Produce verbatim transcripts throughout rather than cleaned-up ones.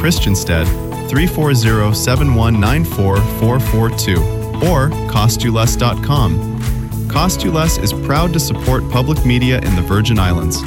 Christiansted, three four zero, seven one nine four, four four two, or cost you less dot com. Cost You Less is proud to support public media in the Virgin Islands.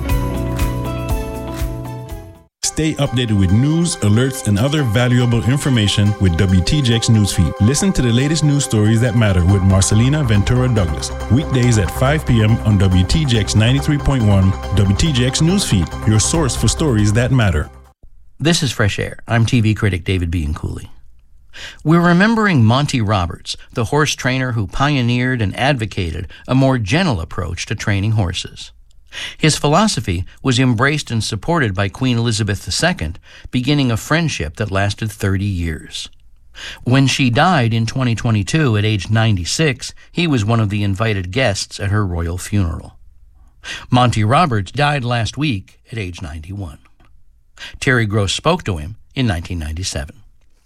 Stay updated with news, alerts, and other valuable information with W T J X Newsfeed. Listen to the latest news stories that matter with Marcelina Ventura Douglas. Weekdays at five p.m. on W T J X ninety-three point one, W T J X Newsfeed, your source for stories that matter. This is Fresh Air. I'm T V critic David Bianculli. We're remembering Monty Roberts, the horse trainer who pioneered and advocated a more gentle approach to training horses. His philosophy was embraced and supported by Queen Elizabeth the Second, beginning a friendship that lasted thirty years. When she died in twenty twenty-two at age ninety-six, he was one of the invited guests at her royal funeral. Monty Roberts died last week at age ninety-one. Terry Gross spoke to him in nineteen ninety-seven.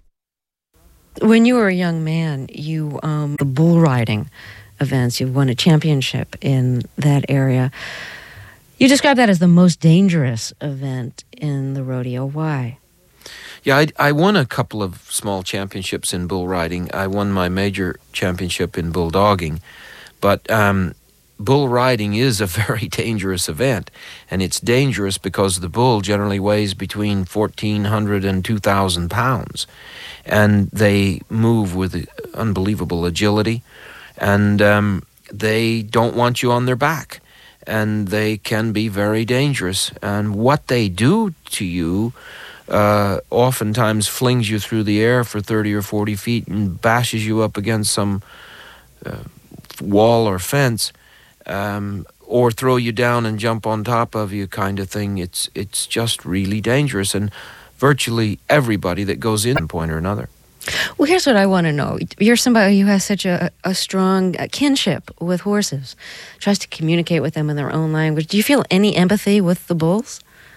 When you were a young man, you um, the bull riding events, you won a championship in that area. You describe that as the most dangerous event in the rodeo. Why? Yeah, I, I won a couple of small championships in bull riding. I won my major championship in bulldogging. But um, bull riding is a very dangerous event. And it's dangerous because the bull generally weighs between fourteen hundred and two thousand pounds. And they move with unbelievable agility. And um, they don't want you on their back. And they can be very dangerous. And what they do to you uh, oftentimes flings you through the air for thirty or forty feet and bashes you up against some uh, wall or fence, um, or throw you down and jump on top of you kind of thing. It's, it's just really dangerous. And virtually everybody that goes in at one point or another. Well, here's what I want to know. You're somebody who has such a, a strong kinship with horses, tries to communicate with them in their own language. Do you feel any empathy with the bulls?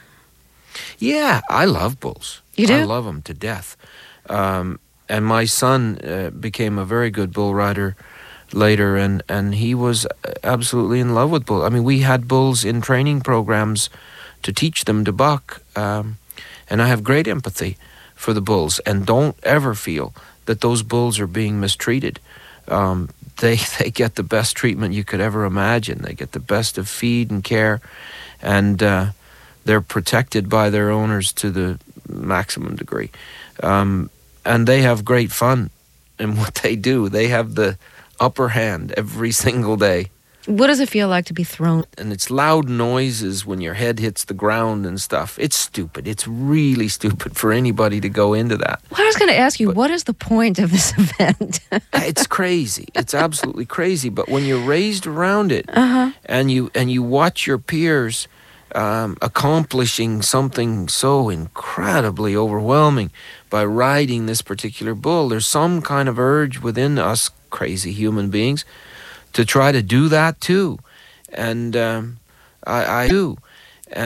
Yeah, I love bulls. You do? I love them to death. Um, and my son uh, became a very good bull rider later, and, and he was absolutely in love with bulls. I mean, we had bulls in training programs to teach them to buck, um, and I have great empathy for the bulls, and don't ever feel that those bulls are being mistreated. Um, they they get the best treatment you could ever imagine. They get the best of feed and care, and uh, they're protected by their owners to the maximum degree. Um, and they have great fun in what they do. They have the upper hand every single day. What does it feel like to be thrown? And it's loud noises when your head hits the ground and stuff. It's stupid. It's really stupid for anybody to go into that. Well, I was going to ask you, but what is the point of this event? It's crazy. It's absolutely crazy. But when you're raised around it, uh-huh. and you and you watch your peers um, accomplishing something so incredibly overwhelming by riding this particular bull, there's some kind of urge within us crazy human beings to try to do that too. And um, I, I do.